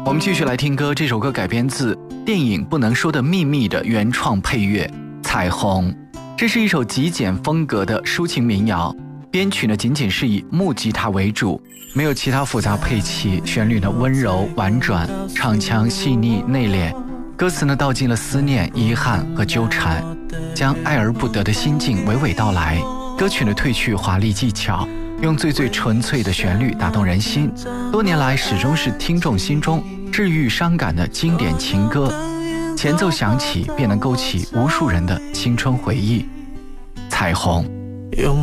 我们继续来听歌，这首歌改编自电影《不能说的秘密》的原创配乐《彩虹》。这是一首极简风格的抒情民谣，编曲呢仅仅是以木吉他为主，没有其他复杂配器，旋律呢温柔婉转，唱腔细腻内敛，歌词呢道尽了思念、遗憾和纠缠，将爱而不得的心境娓娓道来。歌曲呢褪去华丽技巧，用最纯粹的旋律打动人心，多年来始终是听众心中治愈伤感的经典情歌，前奏响起便能勾起无数人的青春回忆。彩虹。